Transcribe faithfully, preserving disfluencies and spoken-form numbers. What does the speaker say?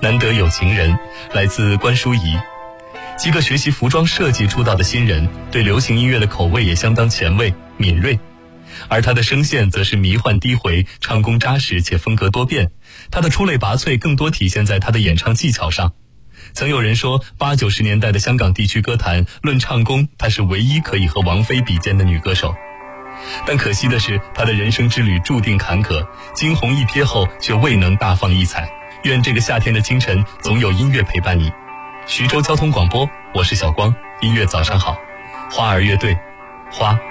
难得有情人，来自关淑怡。几个学习服装设计出道的新人，对流行音乐的口味也相当前卫敏锐，而他的声线则是迷幻低回，唱功扎实且风格多变。他的出类拔萃更多体现在他的演唱技巧上。曾有人说，八九十年代的香港地区歌坛论唱功，她是唯一可以和王菲比肩的女歌手。但可惜的是，她的人生之旅注定坎坷，惊鸿一瞥后却未能大放异彩。愿这个夏天的清晨总有音乐陪伴你。徐州交通广播，我是小光，音乐早上好，花儿乐队，花